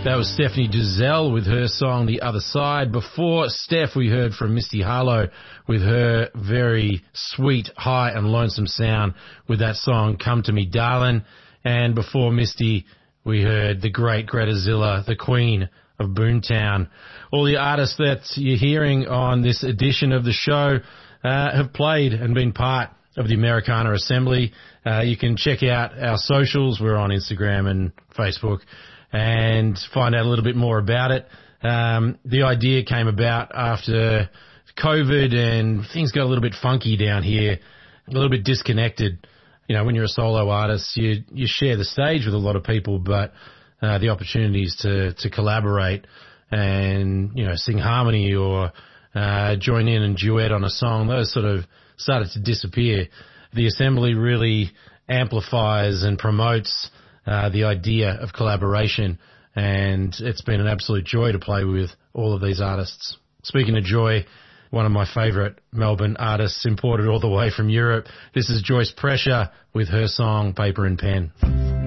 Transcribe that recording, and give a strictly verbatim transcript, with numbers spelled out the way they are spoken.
That was Stephanie Duzel with her song The Other Side. Before Steph, we heard from Misty Harlow with her very sweet, high and lonesome sound with that song Come To Me Darlin'. And before Misty, we heard the great Greta Zilla, the queen of Boomtown. All the artists that you're hearing on this edition of the show uh, have played and been part of the Americana Assembly. Uh, you can check out our socials. We're on Instagram and Facebook, and find out a little bit more about it. Um, the idea came about after COVID and things got a little bit funky down here, a little bit disconnected. You know, when you're a solo artist, you you share the stage with a lot of people, but uh, the opportunities to, to collaborate and, you know, sing harmony or uh, join in and duet on a song, those sort of started to disappear. The Assembly really amplifies and promotes Uh, the idea of collaboration, and it's been an absolute joy to play with all of these artists. Speaking of joy, one of my favourite Melbourne artists imported all the way from Europe. This is Joyce Pressure with her song Paper and Pen.